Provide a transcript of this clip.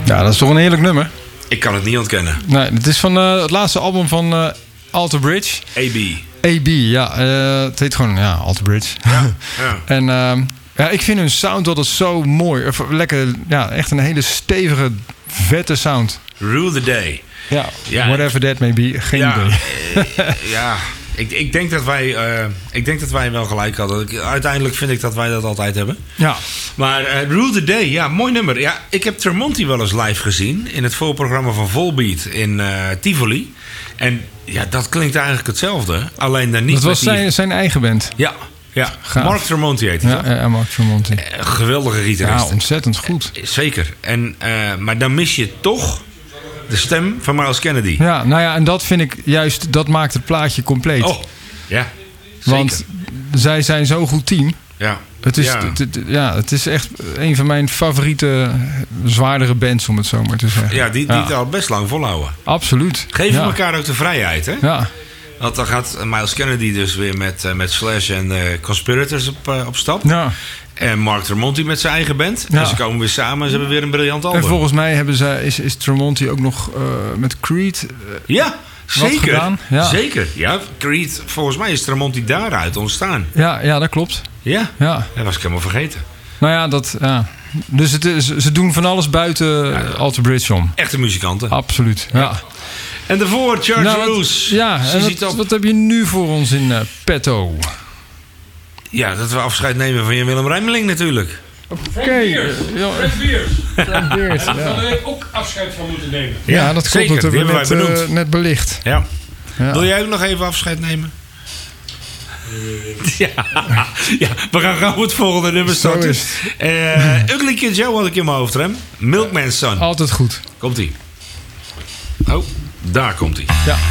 Ja, dat is toch een heerlijk nummer. Ik kan het niet ontkennen. Nee, het is van het laatste album van Alter Bridge. AB, ja. Het heet gewoon Alter Bridge. Ja. En ik vind hun sound altijd zo mooi. Lekker, echt een hele stevige, vette sound. Rule the Day. Ja, whatever that may be. Geen idee. Ik denk dat wij wel gelijk hadden. Uiteindelijk vind ik dat wij dat altijd hebben. Ja. Maar Rule the Day, mooi nummer. Ja, ik heb Tremonti wel eens live gezien in het voorprogramma van Volbeat in Tivoli. En dat klinkt eigenlijk hetzelfde. Alleen dan niet. Dat was zijn eigen band. Ja. Mark Tremonti heet hij. Ja, Mark Tremonti. Geweldige gitarist. Ja, ontzettend goed. Zeker. Maar dan mis je toch de stem van Myles Kennedy. Ja, en dat vind ik juist, dat maakt het plaatje compleet. Oh, ja. Zeker. Want zij zijn zo'n goed team. Ja. Het is echt een van mijn favoriete zwaardere bands, om het zo maar te zeggen. Ja, die het al best lang volhouden. Absoluut. Geven elkaar ook de vrijheid, hè? Ja. Want dan gaat Myles Kennedy dus weer met Slash en Conspirators op stap. Ja. En Mark Tremonti met zijn eigen band. Ja. En ze komen weer samen en ze hebben weer een briljant album. En volgens mij is Tremonti ook nog met Creed zeker. gedaan. Ja. Zeker. Ja, Creed, volgens mij is Tremonti daaruit ontstaan. Ja, dat klopt. Ja. Dat was ik helemaal vergeten. Nou ja, dus ze doen van alles buiten Alter Bridge om. Echte muzikanten. Absoluut, ja. En daarvoor Charles Roos. Wat heb je nu voor ons in petto? Ja, dat we afscheid nemen van Jan-Willem Rijmeling natuurlijk. Oké. Frank Beard. Daar hadden we ook afscheid van moeten nemen. Ja, dat klopt. Zeker. Dat hebben we net belicht. Ja. Wil jij ook nog even afscheid nemen? Ja, we gaan gauw het volgende nummer starten. Ugly Kid Joe had ik in mijn hoofd, Rem. Milkman's Son. Altijd goed. Komt-ie. Oh, daar komt-ie. Ja.